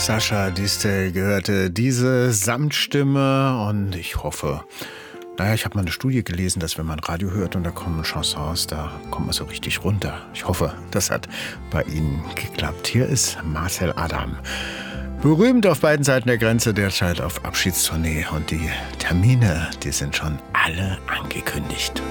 Sascha Distel gehörte diese Samtstimme und ich hoffe, ich habe mal eine Studie gelesen, dass wenn man Radio hört und da kommen Chansons, da kommt man so richtig runter. Ich hoffe, das hat bei Ihnen geklappt. Hier ist Marcel Adam. Berühmt auf beiden Seiten der Grenze, derzeit auf Abschiedstournee und die Termine, die sind schon alle angekündigt.